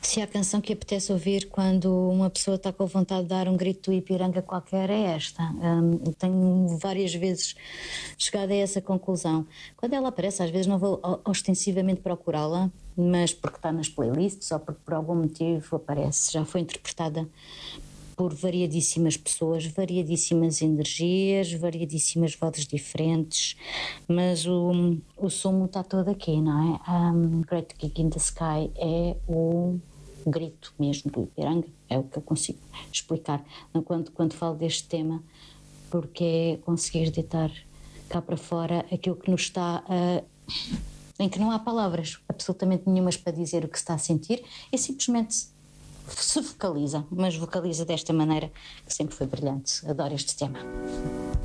Se há canção que apetece ouvir quando uma pessoa está com vontade de dar um grito do Ipiranga qualquer, é esta. Eu tenho várias vezes chegado a essa conclusão. Quando ela aparece, às vezes não vou ostensivamente procurá-la, mas porque está nas playlists ou porque por algum motivo aparece. Já foi interpretada por variadíssimas pessoas, variadíssimas energias, variadíssimas vozes diferentes, mas o sumo está todo aqui, não é? Great Gig in the Sky é o grito mesmo do Ipiranga, é o que eu consigo explicar quando falo deste tema, porque é conseguir deitar cá para fora aquilo que nos está em que não há palavras absolutamente nenhumas para dizer o que se está a sentir, e simplesmente se vocaliza, mas vocaliza desta maneira que sempre foi brilhante. Adoro este tema.